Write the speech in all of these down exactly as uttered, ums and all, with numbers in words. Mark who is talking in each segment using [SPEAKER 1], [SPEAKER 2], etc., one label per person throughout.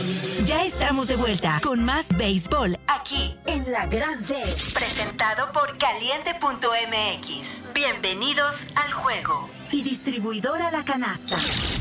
[SPEAKER 1] Ya estamos de vuelta con más béisbol aquí en La Gran D. Presentado por Caliente punto M X. Bienvenidos al juego. Y distribuidora La Canasta.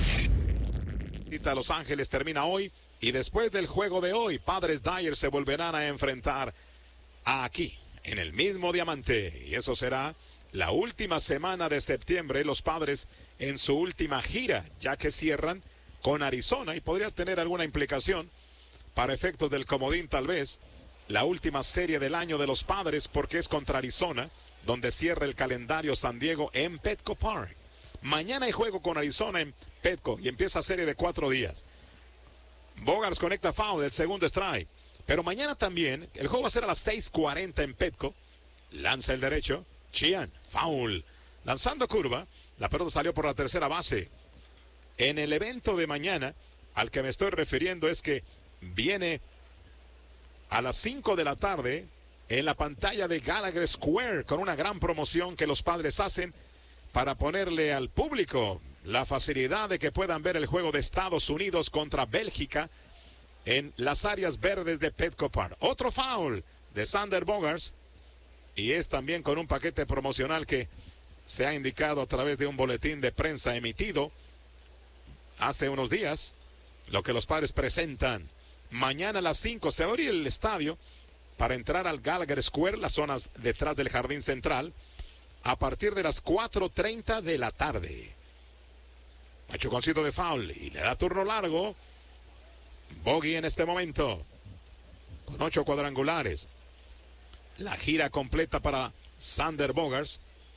[SPEAKER 2] Los Ángeles termina hoy y después del juego de hoy, Padres Dyers se volverán a enfrentar aquí, en el mismo diamante. Y eso será la última semana de septiembre, los Padres en su última gira, ya que cierran con Arizona y podría tener alguna implicación para efectos del comodín tal vez, la última serie del año de los Padres porque es contra Arizona, donde cierra el calendario San Diego en Petco Park. Mañana hay juego con Arizona en Petco y empieza serie de cuatro días. Bogaerts conecta foul del segundo strike. Pero mañana también, el juego va a ser a las seis cuarenta en Petco. Lanza el derecho, Chian, foul. Lanzando curva, la pelota salió por la tercera base. En el evento de mañana, al que me estoy refiriendo es que viene a las cinco de la tarde en la pantalla de Gallagher Square con una gran promoción que los Padres hacen para ponerle al público la facilidad de que puedan ver el juego de Estados Unidos contra Bélgica en las áreas verdes de Petco Park. Otro foul de Xander Bogaerts y es también con un paquete promocional que se ha indicado a través de un boletín de prensa emitido hace unos días, lo que los Padres presentan. Mañana a las cinco se va a abrir el estadio para entrar al Gallagher Square, las zonas detrás del jardín central, a partir de las cuatro treinta de la tarde. Machuconcito de foul y le da turno largo. Bogey en este momento, con ocho cuadrangulares. La gira completa para Xander Bogaerts.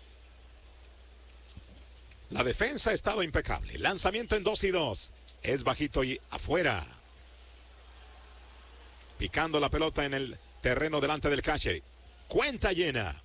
[SPEAKER 2] La defensa ha estado impecable. Lanzamiento en dos y dos. Es bajito y afuera. Picando la pelota en el terreno delante del catcher. Cuenta llena.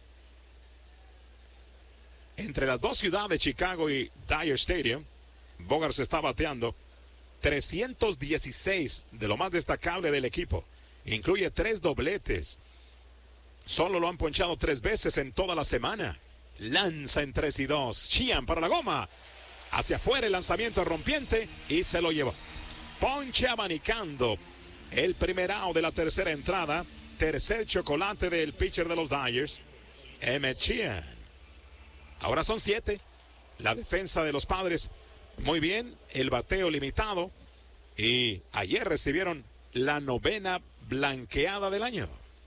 [SPEAKER 2] Entre las dos ciudades, Chicago y Dyer Stadium, Bogaerts está bateando trescientos dieciséis, de lo más destacable del equipo. Incluye tres dobletes. Solo lo han ponchado tres veces en toda la semana. Lanza en tres y dos. Chian para la goma. Hacia afuera el lanzamiento rompiente y se lo llevó. Ponche abanicando. El primer out de la tercera entrada. Tercer chocolate del pitcher de los Dyers, Emmett Sheehan. Ahora son siete. La defensa de los Padres muy bien. El bateo limitado. Y ayer recibieron la novena blanqueada del año.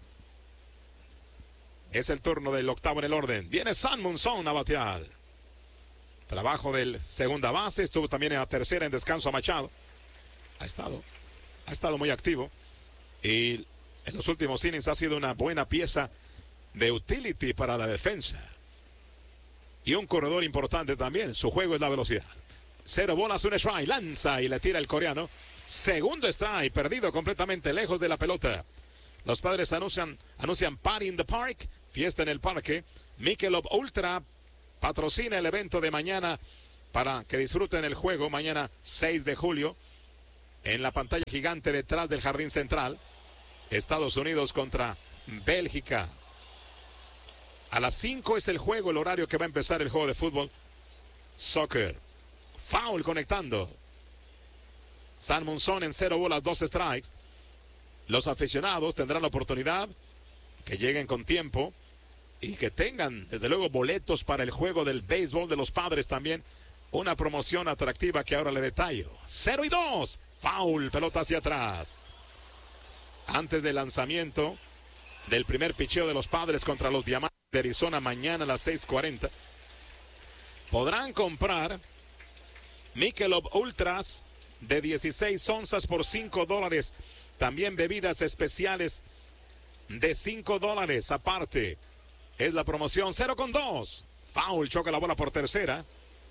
[SPEAKER 2] Es el turno del octavo en el orden. Viene Sam Monzón a batear. Trabajo del segunda base. Estuvo también en la tercera en descanso a Machado. Ha estado, ha estado muy activo. Y en los últimos innings ha sido una buena pieza de utility para la defensa. Y un corredor importante también. Su juego es la velocidad. Cero bolas, un strike. Lanza y le tira el coreano. Segundo strike. Perdido completamente lejos de la pelota. Los Padres anuncian, anuncian Party in the Park. Fiesta en el parque. Michelob Ultra patrocina el evento de mañana para que disfruten el juego. Mañana seis de julio. En la pantalla gigante detrás del jardín central. Estados Unidos contra Bélgica. A las cinco es el juego, el horario que va a empezar el juego de fútbol. Soccer. Foul conectando. Sam Monzón en cero bolas, dos strikes. Los aficionados tendrán la oportunidad que lleguen con tiempo y que tengan, desde luego, boletos para el juego del béisbol de los Padres también. Una promoción atractiva que ahora le detallo. Cero y dos. Foul, pelota hacia atrás. Antes del lanzamiento del primer picheo de los Padres contra los Diamantes de Arizona mañana a las seis cuarenta, podrán comprar Michelob Ultras de dieciséis onzas por cinco dólares. También bebidas especiales de cinco dólares aparte. Es la promoción. Cero con dos. Foul, choca la bola por tercera.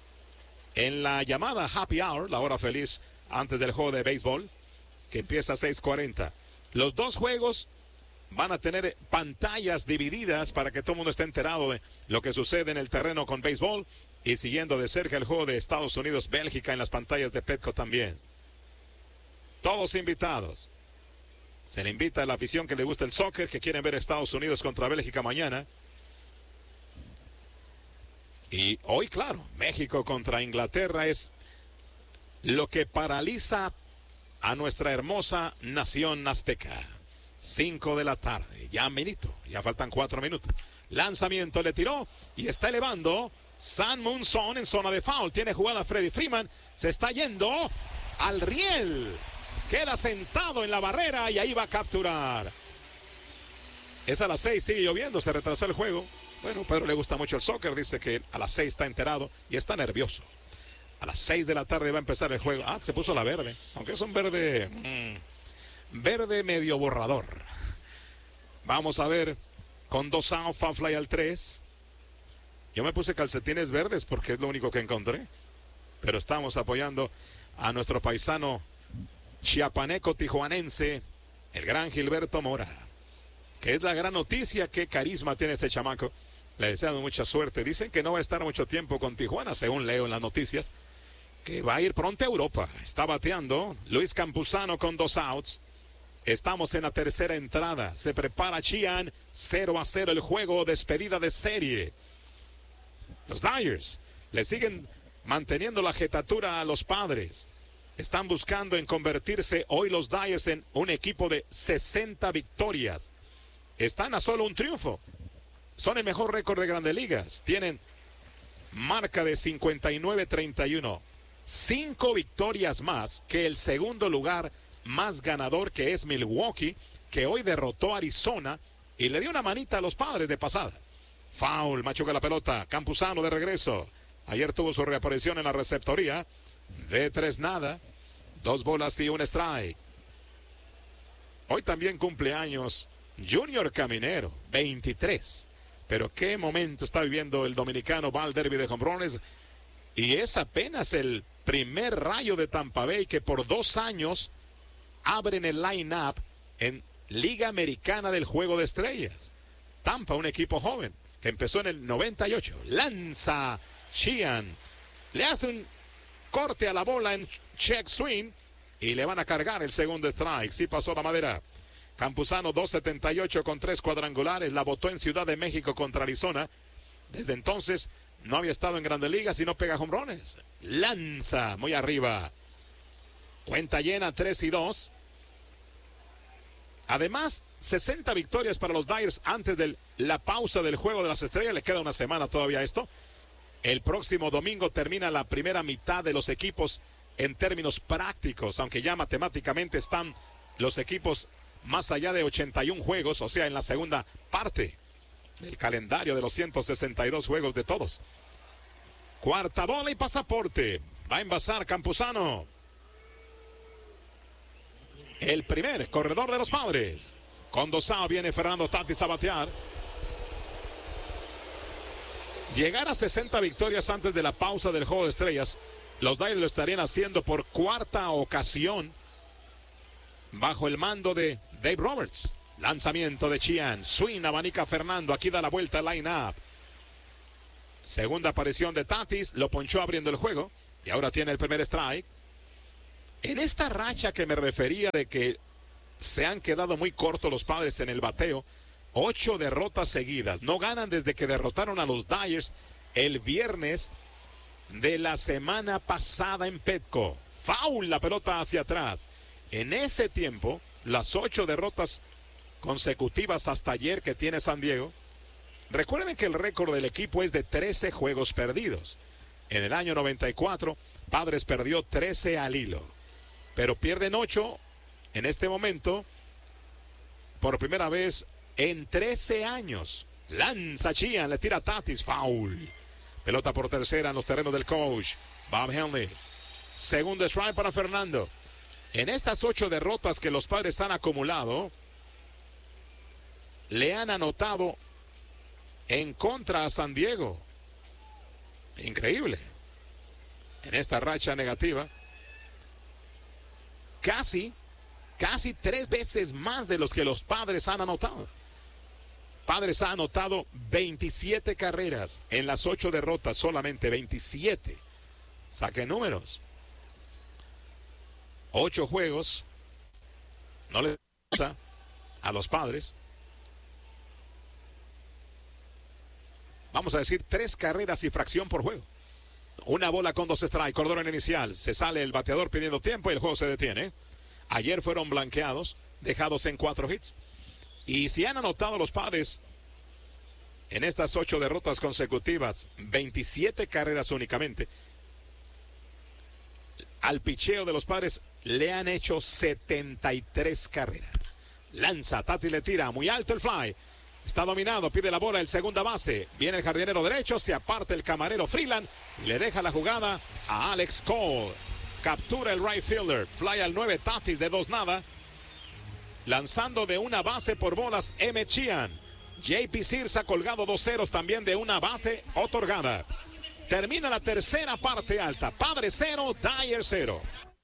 [SPEAKER 2] En la llamada Happy Hour, la hora feliz antes del juego de béisbol, que empieza a seis cuarenta. Los dos juegos van a tener pantallas divididas para que todo el mundo esté enterado de lo que sucede en el terreno con béisbol y siguiendo de cerca el juego de Estados Unidos-Bélgica en las pantallas de Petco también. Todos invitados. Se le invita a la afición que le gusta el soccer, que quieren ver a Estados Unidos contra Bélgica mañana. Y hoy, claro, México contra Inglaterra es lo que paraliza a nuestra hermosa nación azteca. cinco de la tarde, ya minito, ya faltan cuatro minutos. Lanzamiento, le tiró y está elevando San Munson en zona de foul. Tiene jugada Freddy Freeman, se está yendo al riel. Queda sentado en la barrera y ahí va a capturar. Es a las seis, sigue lloviendo, se retrasó el juego. Bueno, Pedro le gusta mucho el soccer, dice que a las seis está enterado y está nervioso. A las seis de la tarde va a empezar el juego. Ah, se puso la verde, aunque es un verde... Mmm, verde medio borrador. Vamos a ver, con dos outs, foul fly al tres. Yo me puse calcetines verdes porque es lo único que encontré. Pero estamos apoyando a nuestro paisano chiapaneco tijuanense, el gran Gilberto Mora. Que es la gran noticia, qué carisma tiene ese chamaco. Le deseamos mucha suerte. Dicen que no va a estar mucho tiempo con Tijuana, según leo en las noticias. Que va a ir pronto a Europa. Está bateando Luis Campuzano con dos outs. Estamos en la tercera entrada. Se prepara Chian. cero a cero el juego. Despedida de serie. Los Dyers le siguen manteniendo la jetatura a los Padres. Están buscando en convertirse hoy los Dyers en un equipo de sesenta victorias. Están a solo un triunfo. Son el mejor récord de Grandes Ligas. Tienen marca de cincuenta y nueve treinta y uno. Cinco victorias más que el segundo lugar más ganador, que es Milwaukee, que hoy derrotó a Arizona y le dio una manita a los Padres de pasada. Foul, machuca la pelota. Campuzano de regreso. Ayer tuvo su reaparición en la receptoría. De tres nada. Dos bolas y un strike. Hoy también cumpleaños Junior Caminero, veintitrés. Pero qué momento está viviendo el dominicano. Va al derbi de jonrones. Y es apenas el primer Rayo de Tampa Bay que por dos años abren el line-up en Liga Americana del Juego de Estrellas. Tampa, un equipo joven que empezó en el noventa y ocho. Lanza Sheehan. Le hace un corte a la bola en check swing y le van a cargar el segundo strike. Sí pasó la madera. Campuzano dos setenta y ocho con tres cuadrangulares. La botó en Ciudad de México contra Arizona. Desde entonces no había estado en Grandes Ligas y no pega jonrones. Lanza muy arriba. Cuenta llena, tres y dos. Además, sesenta victorias para los Dyers antes de la pausa del Juego de las Estrellas. Le queda una semana todavía a esto. El próximo domingo termina la primera mitad de los equipos en términos prácticos, aunque ya matemáticamente están los equipos más allá de ochenta y uno juegos, o sea, en la segunda parte del calendario de los ciento sesenta y dos juegos de todos. Cuarta bola y pasaporte. Va a envasar Campuzano. El primer corredor de los Padres. Con dos outs viene Fernando Tatis a batear. Llegar a sesenta victorias antes de la pausa del Juego de Estrellas, los Dyers lo estarían haciendo por cuarta ocasión bajo el mando de Dave Roberts. Lanzamiento de Chian. Swing, abanica Fernando. Aquí da la vuelta al line-up. Segunda aparición de Tatis. Lo ponchó abriendo el juego. Y ahora tiene el primer strike. En esta racha que me refería de que se han quedado muy cortos los Padres en el bateo. Ocho derrotas seguidas. No ganan desde que derrotaron a los Dyers el viernes de la semana pasada en Petco. Foul, la pelota hacia atrás. En ese tiempo, las ocho derrotas consecutivas hasta ayer que tiene San Diego. Recuerden que el récord del equipo es de trece juegos perdidos. En el año noventa y cuatro, Padres perdió trece al hilo. Pero pierden ocho en este momento por primera vez en trece años. Lanza Chian, le tira Tatis, foul. Pelota por tercera en los terrenos del coach Bob Henley. Segundo strike para Fernando. En estas ocho derrotas que los Padres han acumulado, le han anotado en contra a San Diego. Increíble. En esta racha negativa, casi, casi tres veces más de los que los Padres han anotado. Padres ha anotado veintisiete carreras en las ocho derrotas, solamente veintisiete. Saque números. Ocho juegos. No le pasa a los Padres. Vamos a decir tres carreras y fracción por juego. Una bola con dos strikes, cordón inicial. Se sale el bateador pidiendo tiempo y el juego se detiene. Ayer fueron blanqueados, dejados en cuatro hits. Y si han anotado los Padres en estas ocho derrotas consecutivas, veintisiete carreras únicamente, al picheo de los Padres le han hecho setenta y tres carreras. Lanza, Tati le tira, muy alto el fly. Está dominado, pide la bola el segunda base. Viene el jardinero derecho, se aparta el camarero Freeland y le deja la jugada a Alex Cole. Captura el right fielder, fly al nueve, Tatis de dos nada. Lanzando de una base por bolas, M. Sheehan. J P. Sears ha colgado dos ceros también de una base otorgada. Termina la tercera parte alta. Padres cero, Dyer cero.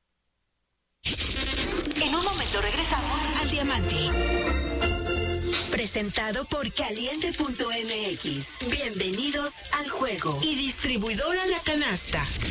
[SPEAKER 1] En un momento regresamos al Diamante. Presentado por Caliente punto M X. Bienvenidos al juego. Y distribuidora La Canasta.